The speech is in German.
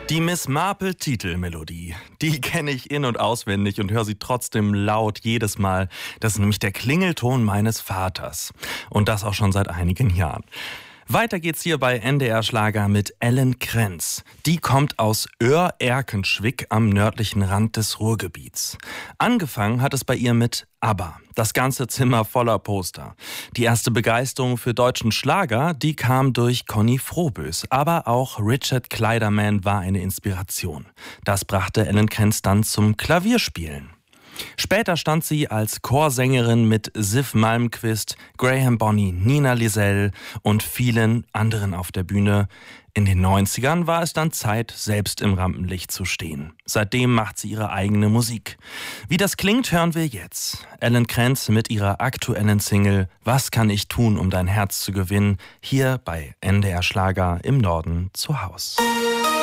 Die Miss Marple-Titelmelodie, die kenne ich in- und auswendig und höre sie trotzdem laut jedes Mal. Das ist nämlich der Klingelton meines Vaters. Und das auch schon seit einigen Jahren. Weiter geht's hier bei NDR Schlager mit Ellen Krenz. Die kommt aus Oer-Erkenschwick am nördlichen Rand des Ruhrgebiets. Angefangen hat es bei ihr mit ABBA. Das ganze Zimmer voller Poster. Die erste Begeisterung für deutschen Schlager, die kam durch Conny Frohbös. Aber auch Richard Clayderman war eine Inspiration. Das brachte Ellen Krenz dann zum Klavierspielen. Später stand sie als Chorsängerin mit Siv Malmkvist, Graham Bonney, Nina Lisel und vielen anderen auf der Bühne. In den 90ern war es dann Zeit, selbst im Rampenlicht zu stehen. Seitdem macht sie ihre eigene Musik. Wie das klingt, hören wir jetzt. Ellen Krenz mit ihrer aktuellen Single Was kann ich tun, um dein Herz zu gewinnen? Hier bei NDR Schlager im Norden zu Haus.